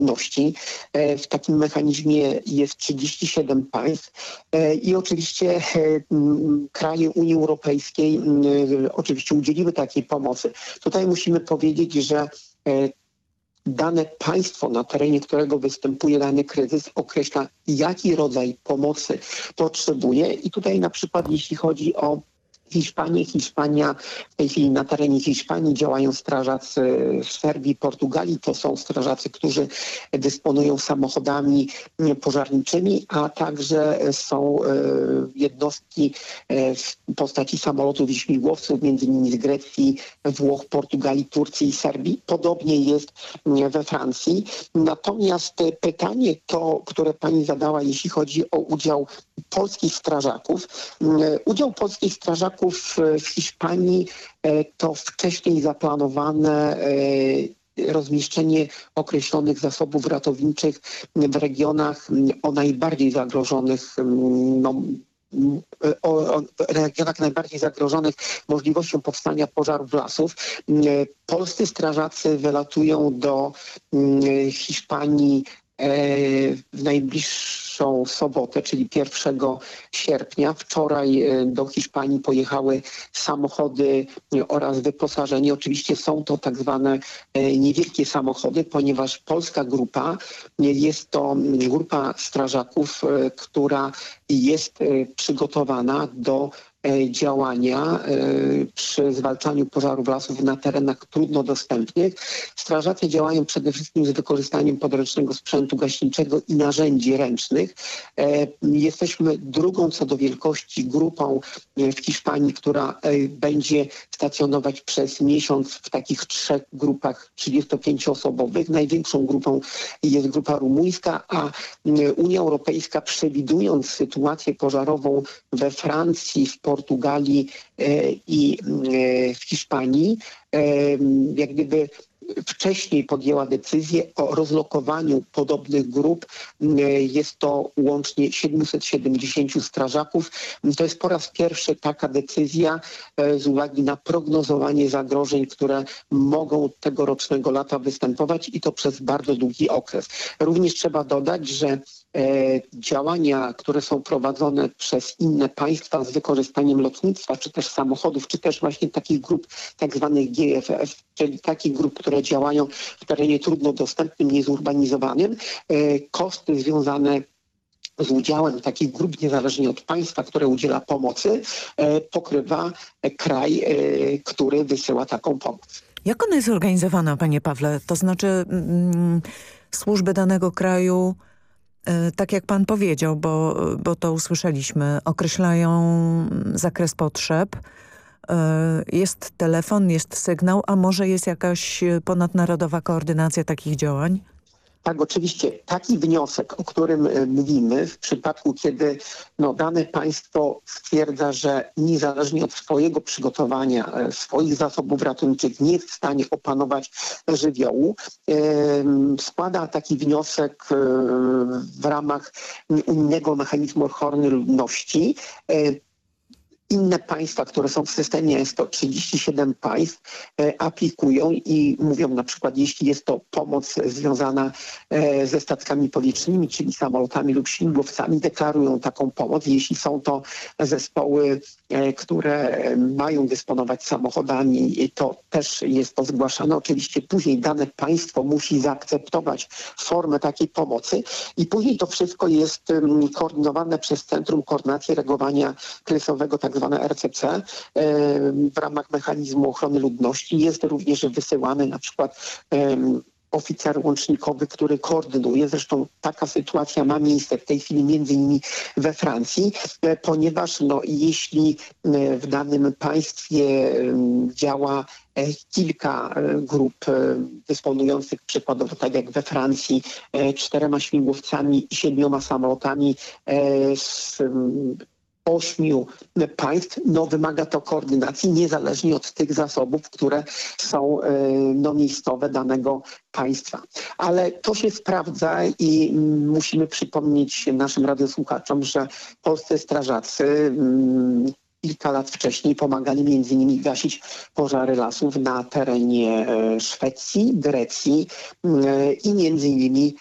ludności. W takim mechanizmie jest 37 państw i oczywiście kraje Unii Europejskiej oczywiście udzieliły takiej pomocy. Tutaj musimy powiedzieć, że dane państwo, na terenie którego występuje dany kryzys, określa, jaki rodzaj pomocy potrzebuje. I tutaj na przykład jeśli chodzi o Hiszpania, w tej chwili na terenie Hiszpanii działają strażacy z Serbii, Portugalii. To są strażacy, którzy dysponują samochodami pożarniczymi, a także są jednostki w postaci samolotów i śmigłowców, między innymi z Grecji, Włoch, Portugalii, Turcji i Serbii. Podobnie jest we Francji. Natomiast pytanie to, które pani zadała, jeśli chodzi o udział polskich strażaków. Udział polskich strażaków w Hiszpanii to wcześniej zaplanowane rozmieszczenie określonych zasobów ratowniczych w regionach o najbardziej zagrożonych regionach najbardziej zagrożonych możliwością powstania pożarów lasów. Polscy strażacy wylatują do Hiszpanii w najbliższą sobotę, czyli 1 sierpnia. Wczoraj do Hiszpanii pojechały samochody oraz wyposażenie. Oczywiście są to tak zwane niewielkie samochody, ponieważ polska grupa jest to grupa strażaków, która jest przygotowana do działania przy zwalczaniu pożarów lasów na terenach trudno dostępnych. Strażacy działają przede wszystkim z wykorzystaniem podręcznego sprzętu gaśniczego i narzędzi ręcznych. Jesteśmy drugą co do wielkości grupą w Hiszpanii, która będzie stacjonować przez miesiąc w takich 3 grupach 35-osobowych. Największą grupą jest grupa rumuńska, a Unia Europejska, przewidując sytuację pożarową we Francji, w Portugalii i w Hiszpanii, jak gdyby wcześniej podjęła decyzję o rozlokowaniu podobnych grup. Jest to łącznie 770 strażaków. To jest po raz pierwszy taka decyzja z uwagi na prognozowanie zagrożeń, które mogą tegorocznego lata występować i to przez bardzo długi okres. Również trzeba dodać, że działania, które są prowadzone przez inne państwa z wykorzystaniem lotnictwa, czy też samochodów, czy też właśnie takich grup tak zwanych GFF, czyli takich grup, które działają w terenie trudno dostępnym, niezurbanizowanym, koszty związane z udziałem takich grup, niezależnie od państwa, które udziela pomocy, pokrywa kraj, który wysyła taką pomoc. Jak ona jest zorganizowana, panie Pawle? To znaczy służby danego kraju, tak jak pan powiedział, bo to usłyszeliśmy, określają zakres potrzeb. Jest telefon, jest sygnał, a może jest jakaś ponadnarodowa koordynacja takich działań? Tak, oczywiście taki wniosek, o którym mówimy, w przypadku kiedy dane państwo stwierdza, że niezależnie od swojego przygotowania, swoich zasobów ratowniczych nie jest w stanie opanować żywiołu, składa taki wniosek w ramach unijnego mechanizmu ochrony ludności. Inne państwa, które są w systemie, jest to 37 państw, aplikują i mówią na przykład, jeśli jest to pomoc związana ze statkami powietrznymi, czyli samolotami lub śmigłowcami, deklarują taką pomoc. Jeśli są to zespoły, które mają dysponować samochodami, to też jest to zgłaszane. Oczywiście później dane państwo musi zaakceptować formę takiej pomocy i później to wszystko jest koordynowane przez Centrum Koordynacji Reagowania Kryzysowego, tak zwane RCC, w ramach mechanizmu ochrony ludności. Jest również wysyłany na przykład oficer łącznikowy, który koordynuje. Zresztą taka sytuacja ma miejsce w tej chwili między innymi we Francji, ponieważ jeśli w danym państwie działa kilka grup dysponujących przykładowo, tak jak we Francji, 4 śmigłowcami i 7 samolotami z 8 państw, wymaga to koordynacji niezależnie od tych zasobów, które są miejscowe danego państwa. Ale to się sprawdza i musimy przypomnieć naszym radiosłuchaczom, że polscy strażacy kilka lat wcześniej pomagali między innymi gasić pożary lasów na terenie Szwecji, Grecji i między innymi